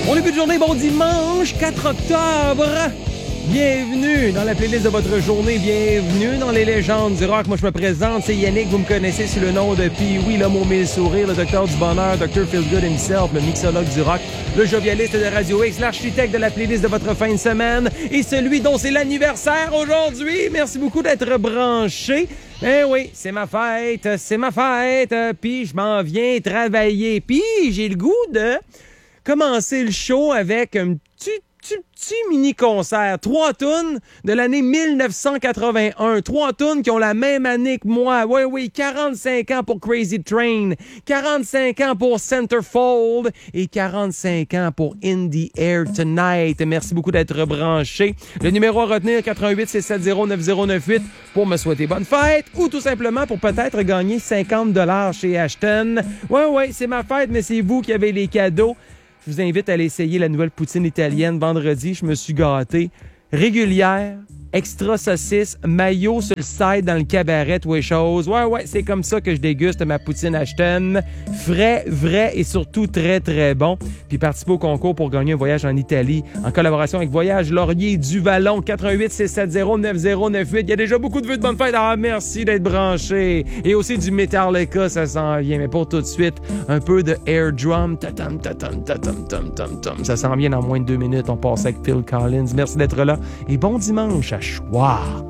Bon début de journée, bon dimanche, 4 octobre. Bienvenue dans la playlist de votre journée, bienvenue dans les légendes du rock. Moi, je me présente, c'est Yannick, vous me connaissez sous le nom de Pee-Wee, l'homme aux mille sourires, le docteur du bonheur, Dr. Feelgood himself, le mixologue du rock, le jovialiste de Radio X, l'architecte de la playlist de votre fin de semaine et celui dont c'est l'anniversaire aujourd'hui. Merci beaucoup d'être branché. Eh oui, c'est ma fête, puis je m'en viens travailler. Puis j'ai le goût de commencer le show avec un petit mini-concert. 3 tunes de l'année 1981. 3 tunes qui ont la même année que moi. Oui, 45 ans pour Crazy Train, 45 ans pour Centerfold et 45 ans pour In the Air Tonight. Merci beaucoup d'être branché. Le numéro à retenir, 88-670-9098 pour me souhaiter bonne fête ou tout simplement pour peut-être gagner 50$ chez Ashton. Oui, c'est ma fête, mais c'est vous qui avez les cadeaux. Je vous invite à aller essayer la nouvelle poutine italienne. Vendredi, je me suis gâté. Régulière, extra saucisse, mayo sur le side dans le cabaret, ou les choses. Ouais, c'est comme ça que je déguste ma poutine Ashton. Frais, vrai et surtout très, très bon. Puis participer au concours pour gagner un voyage en Italie en collaboration avec Voyage Laurier du Vallon, 88-670-9098. Il y a déjà beaucoup de vœux de bonne fête. Ah, merci d'être branché. Et aussi du Metallica, ça s'en vient. Mais pour tout de suite, un peu de air drum. Tatam, tatam, tatam, tam, tam, tam. Ça s'en vient dans moins de 2 minutes. On passe avec Phil Collins. Merci d'être là. Et bon dimanche à choix.